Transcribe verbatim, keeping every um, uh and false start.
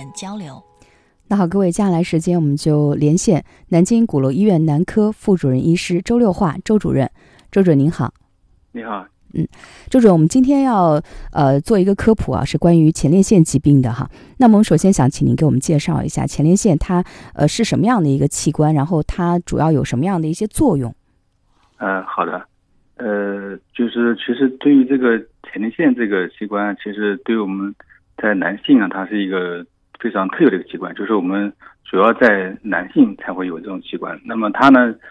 交流。 那好，各位，接下来时间我们就连线南京鼓楼医院男科副主任医师周六化周主任。周主任您好。 你好。 嗯，周主任，我们今天要呃做一个科普啊，是关于前列腺疾病的哈。那么我们首先想请您给我们介绍一下前列腺它呃是什么样的一个器官，然后它主要有什么样的一些作用？ 呃，好的。呃，就是其实对于这个前列腺这个器官，其实对于我们在男性啊，它是一个非常特有的一个器官，就是我们主要在男性才会有这种器官。那么它呢，